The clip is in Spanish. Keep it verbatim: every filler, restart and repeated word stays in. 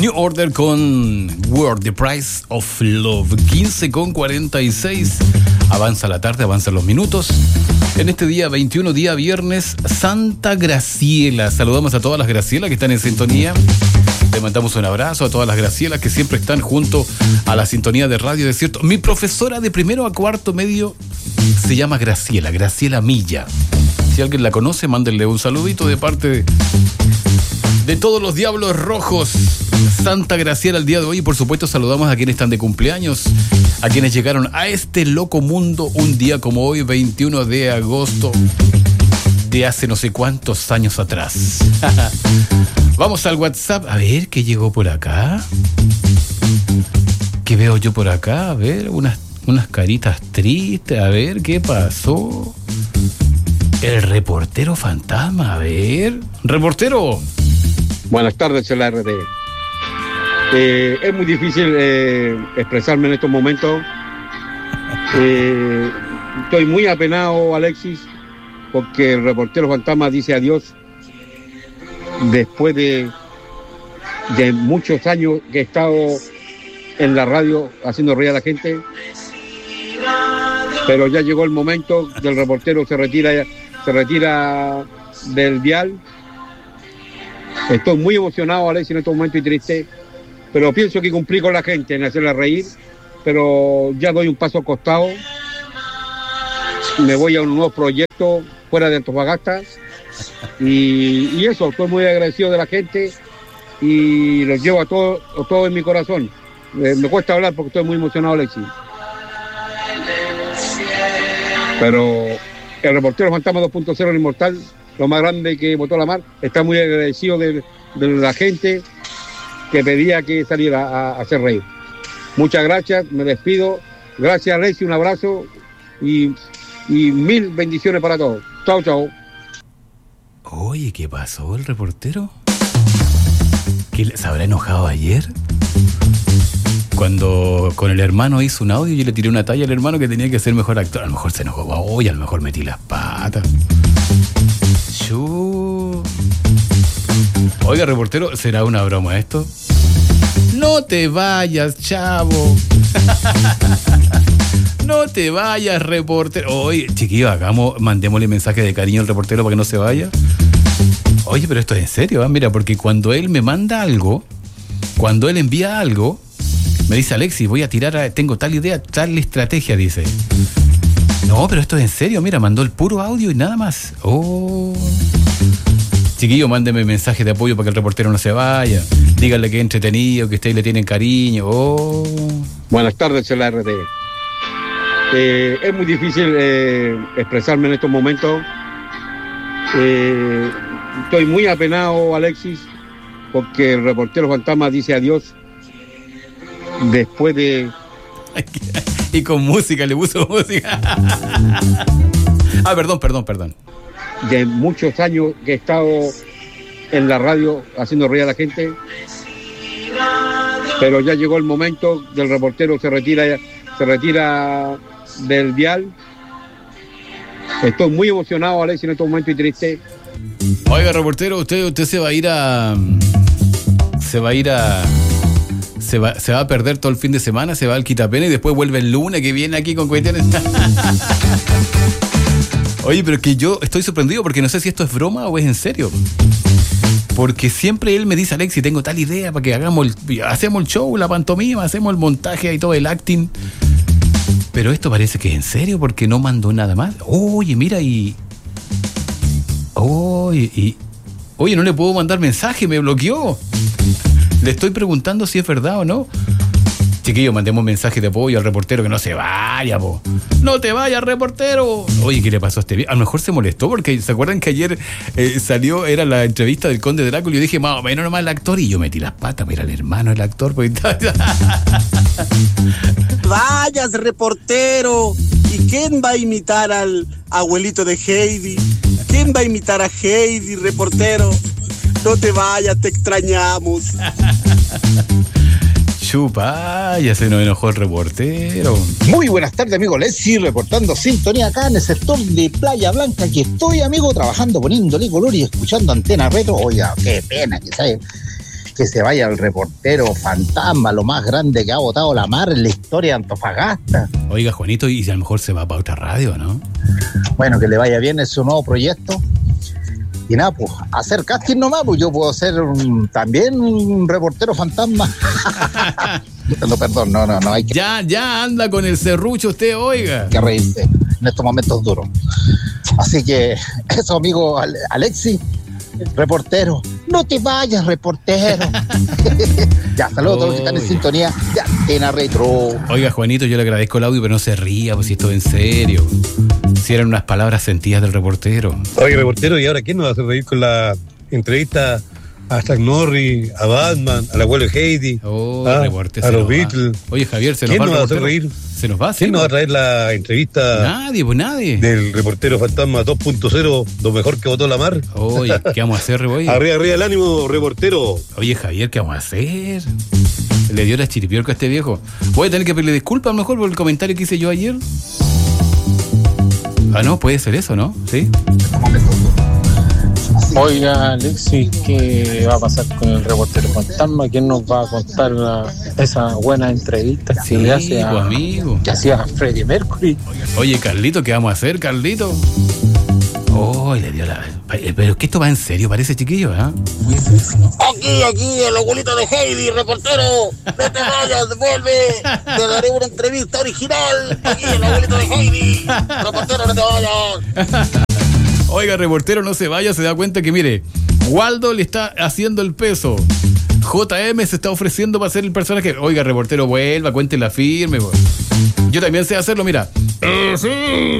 New Order con World, the Price of Love. Quince con cuarenta y seis. Avanza la tarde, avanzan los minutos. En este día veintiuno, día viernes, Santa Graciela. Saludamos a todas las Gracielas que están en sintonía. Le mandamos un abrazo a todas las Gracielas que siempre están junto a la sintonía de Radio Desierto. Mi profesora de primero a cuarto medio se llama Graciela, Graciela Milla. Si alguien la conoce, mándenle un saludito de parte de, de todos los Diablos Rojos. Santa Graciela el día de hoy, y por supuesto saludamos a quienes están de cumpleaños, a quienes llegaron a este loco mundo un día como hoy, veintiuno de agosto de hace no sé cuántos años atrás. Vamos al WhatsApp, a ver qué llegó por acá. ¿Qué veo yo por acá? A ver, unas, unas caritas tristes, a ver qué pasó. El reportero fantasma, a ver. Reportero. Buenas tardes, el R T. Eh, es muy difícil eh, expresarme en estos momentos. Eh, estoy muy apenado, Alexis, porque el reportero fantasma dice adiós después de, de muchos años que he estado en la radio haciendo reír a la gente. Pero ya llegó el momento del reportero, se retira, se retira del dial. Estoy muy emocionado, Alexis, en estos momentos y triste. Pero pienso que cumplí con la gente en hacerla reír, pero ya doy un paso al costado. Me voy a un nuevo proyecto fuera de Antofagasta y, y eso, estoy muy agradecido de la gente y los llevo a todos a todo en mi corazón. Eh, me cuesta hablar porque estoy muy emocionado, Alexis. Pero el reportero fantasma dos punto cero, el inmortal, lo más grande que botó la mar, está muy agradecido de, de la gente que pedía que saliera a, a hacer reír. Muchas gracias, me despido. Gracias, Alexis, un abrazo y, y mil bendiciones para todos. Chao, chao. Oye, ¿qué pasó el reportero? ¿Qué se habrá enojado ayer? Cuando con el hermano hizo un audio y yo le tiré una talla al hermano que tenía que ser mejor actor. A lo mejor se enojó. Oye, a lo mejor metí las patas. Chu. Oiga, reportero, ¿será una broma esto? No te vayas, chavo. No te vayas, reportero. Oye, chiquillo, hagamos, mandémosle mensaje de cariño al reportero para que no se vaya. Oye, pero esto es en serio, ¿eh? Mira, porque cuando él me manda algo, cuando él envía algo, me dice, Alexis, voy a tirar, a, tengo tal idea, tal estrategia, dice. No, pero esto es en serio, mira, mandó el puro audio y nada más. Oh. Chiquillo, mándeme mensaje de apoyo para que el reportero no se vaya. Díganle que es entretenido, que ustedes le tienen cariño. Oh. Buenas tardes, el R T. Eh, es muy difícil eh, expresarme en estos momentos. Eh, estoy muy apenado, Alexis, porque el reportero fantasma dice adiós después de... Y con música, le puso música. Ah, perdón, perdón, perdón. De muchos años que he estado en la radio haciendo reír a la gente, pero ya llegó el momento del reportero, se retira, se retira del dial. Estoy muy emocionado, Alexis, en estos momentos y triste. Oiga, reportero, usted, usted se va a ir a... Se va a ir a... Se va, se va a perder todo el fin de semana, se va al quitapena y después vuelve el lunes que viene aquí con cuestiones. Oye, pero que yo estoy sorprendido porque no sé si esto es broma o es en serio. Porque siempre él me dice, Alexis, tengo tal idea para que hagamos el, hacemos el show, la pantomima, hacemos el montaje y todo el acting. Pero esto parece que es en serio porque no mandó nada más. Oye, mira y... Oye, y... Oye, no le puedo mandar mensaje, me bloqueó. Le estoy preguntando si es verdad o no. Chiquillo, mandemos mensaje de apoyo al reportero que no se vaya, po. No te vayas, reportero. Oye, ¿qué le pasó a este viejo? A lo mejor se molestó porque ¿se acuerdan que ayer eh, salió, era la entrevista del Conde Drácula? Y yo dije, más o menos nomás el actor, y yo metí las patas, mira, el hermano, el actor. Pues... Vayas, reportero. ¿Y quién va a imitar al abuelito de Heidi? ¿Quién va a imitar a Heidi, reportero? No te vayas, te extrañamos. Chupa, ya se nos enojó el reportero. Muy buenas tardes, amigo Lessi, reportando sintonía acá en el sector de Playa Blanca. Aquí estoy, amigo, trabajando, poniéndole color y escuchando Antena Retro. Oiga, qué pena que sabe. que se vaya el reportero fantasma, lo más grande que ha votado la mar en la historia de Antofagasta. Oiga, Juanito, y a lo mejor se va para otra radio, ¿no? Bueno, que le vaya bien en su nuevo proyecto. Y nada, pues, hacer casting nomás, pues yo puedo ser un, también un reportero fantasma. No, perdón, no, no, no hay que... Ya, ya anda con el serrucho usted, oiga. que reírse en estos momentos duros. Así que eso, amigo Alexis, reportero, no te vayas, reportero. Ya, saludos a todos los que están en sintonía de Antena Retro. Oiga, Juanito, yo le agradezco el audio, pero no se ría, pues si esto es en serio. Si eran unas palabras sentidas del reportero. Oye, reportero, ¿y ahora quién nos va a hacer reír con la entrevista a Chuck Norris, a Batman, al abuelo Heidi, Oh, a, reporte, a se los nos va. Beatles? Oye, Javier, se nos ¿Quién va nos el va a hacer reportero. reír? Se nos va, sí, ¿Quién nos va a pues. traer la entrevista Nadie, pues nadie. del reportero fantasma dos punto cero, lo mejor que votó la mar? Oye, ¿qué vamos a hacer, oye? Arriba, arriba el ánimo, reportero. Oye, Javier, ¿qué vamos a hacer? Le dio la chiripiorca a este viejo. Voy a tener que pedirle disculpas a lo mejor por el comentario que hice yo ayer. Ah, no, puede ser eso, ¿no? ¿Sí? Oiga, Alexis, ¿qué va a pasar con el reportero fantasma? ¿Quién nos va a contar la, esa buena entrevista que Sí, le hace pues, a, amigo. que hacía a Freddie Mercury? Oye, Carlito, ¿qué vamos a hacer, Carlito? Oh, le dio la... Pero es que esto va en serio, parece, chiquillo, ¿ah? Aquí, aquí, el abuelito de Heidi, reportero. No te vayas, vuelve. Te daré una entrevista original. Aquí, el abuelito de Heidi. Reportero, no te vayas. Oiga, reportero, no se vaya, se da cuenta que, mire, Waldo le está haciendo el peso. J M se está ofreciendo para ser el personaje. Oiga, reportero, vuelva, cuéntela firme. Pues. Yo también sé hacerlo, mira. Eh, sí.